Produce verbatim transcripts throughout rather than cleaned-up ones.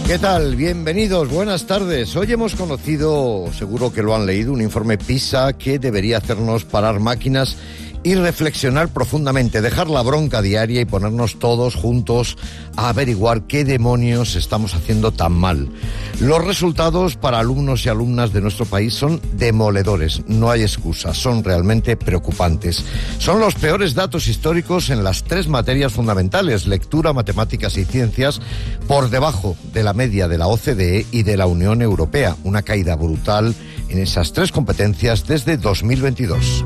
¿Qué tal? Bienvenidos, buenas tardes. Hoy hemos conocido, seguro que lo han leído, un informe PISA que debería hacernos parar máquinas y reflexionar profundamente, dejar la bronca diaria y ponernos todos juntos a averiguar qué demonios estamos haciendo tan mal. Los resultados para alumnos y alumnas de nuestro país son demoledores, no hay excusa, son realmente preocupantes. Son los peores datos históricos en las tres materias fundamentales, lectura, matemáticas y ciencias, por debajo de la media de la O C D E y de la Unión Europea, una caída brutal en esas tres competencias desde dos mil veintidós.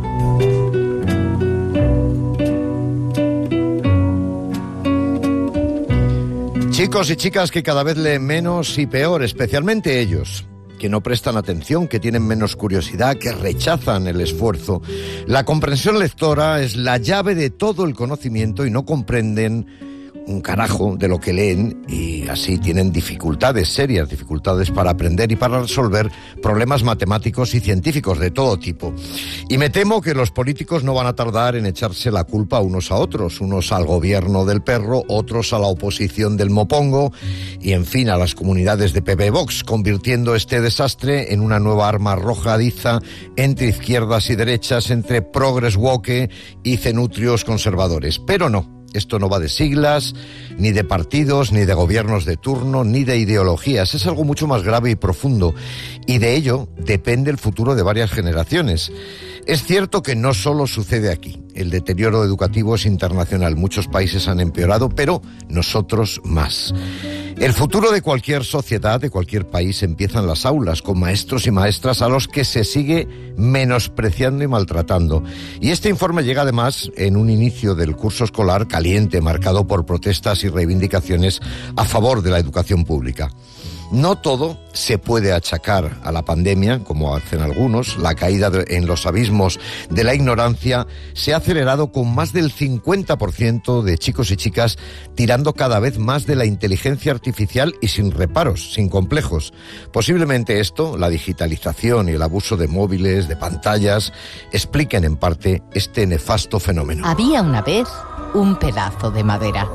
Chicos y chicas que cada vez leen menos y peor, especialmente ellos, que no prestan atención, que tienen menos curiosidad, que rechazan el esfuerzo. La comprensión lectora es la llave de todo el conocimiento y no comprenden un carajo de lo que leen y así tienen dificultades, serias dificultades para aprender y para resolver problemas matemáticos y científicos de todo tipo. Y me temo que los políticos no van a tardar en echarse la culpa unos a otros, unos al gobierno del perro, otros a la oposición del mopongo y en fin a las comunidades de P P Vox, convirtiendo este desastre en una nueva arma arrojadiza entre izquierdas y derechas, entre progres woke y cenutrios conservadores. Pero no. Esto no va de siglas, ni de partidos, ni de gobiernos de turno, ni de ideologías. Es algo mucho más grave y profundo, y de ello depende el futuro de varias generaciones. Es cierto que no solo sucede aquí. El deterioro educativo es internacional. Muchos países han empeorado, pero nosotros más. El futuro de cualquier sociedad, de cualquier país, empieza en las aulas, con maestros y maestras a los que se sigue menospreciando y maltratando. Y este informe llega además en un inicio del curso escolar caliente, marcado por protestas y reivindicaciones a favor de la educación pública. No todo se puede achacar a la pandemia, como hacen algunos. La caída de, en los abismos de la ignorancia se ha acelerado con más del cincuenta por ciento de chicos y chicas tirando cada vez más de la inteligencia artificial y sin reparos, sin complejos. Posiblemente esto, la digitalización y el abuso de móviles, de pantallas, expliquen en parte este nefasto fenómeno. Había una vez un pedazo de madera.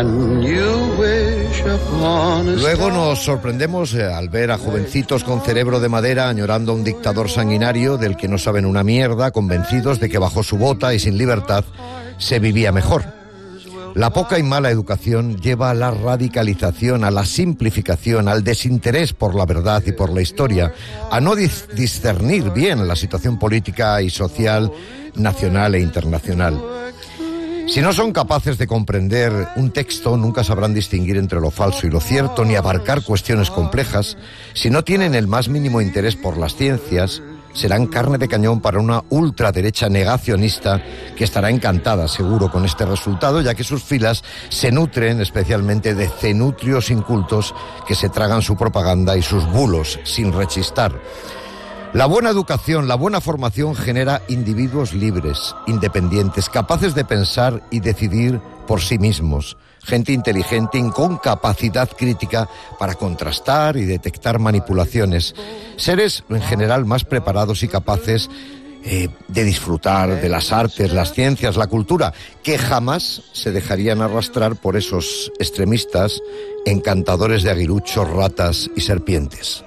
Luego nos sorprendemos al ver a jovencitos con cerebro de madera añorando a un dictador sanguinario del que no saben una mierda, convencidos de que bajo su bota y sin libertad se vivía mejor. La poca y mala educación lleva a la radicalización, a la simplificación, al desinterés por la verdad y por la historia, a no dis- discernir bien la situación política y social, nacional e internacional. Si no son capaces de comprender un texto, nunca sabrán distinguir entre lo falso y lo cierto, ni abarcar cuestiones complejas. Si no tienen el más mínimo interés por las ciencias, serán carne de cañón para una ultraderecha negacionista que estará encantada, seguro, con este resultado, ya que sus filas se nutren especialmente de cenutrios incultos que se tragan su propaganda y sus bulos sin rechistar. La buena educación, la buena formación genera individuos libres, independientes, capaces de pensar y decidir por sí mismos. Gente inteligente y con capacidad crítica para contrastar y detectar manipulaciones. Seres en general más preparados y capaces eh, de disfrutar de las artes, las ciencias, la cultura, que jamás se dejarían arrastrar por esos extremistas encantadores de aguiluchos, ratas y serpientes.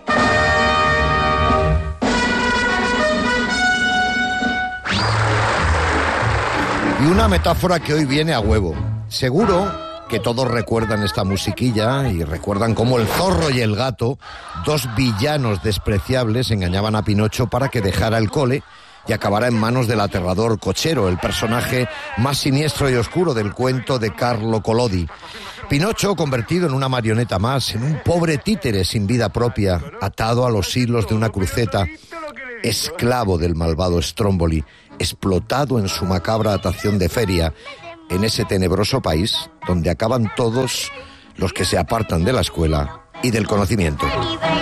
Y una metáfora que hoy viene a huevo. Seguro que todos recuerdan esta musiquilla y recuerdan cómo el zorro y el gato, dos villanos despreciables, engañaban a Pinocho para que dejara el cole y acabara en manos del aterrador Cochero, el personaje más siniestro y oscuro del cuento de Carlo Collodi. Pinocho, convertido en una marioneta más, en un pobre títere sin vida propia, atado a los hilos de una cruceta, esclavo del malvado Stromboli, explotado en su macabra atación de feria, en ese tenebroso país donde acaban todos los que se apartan de la escuela y del conocimiento.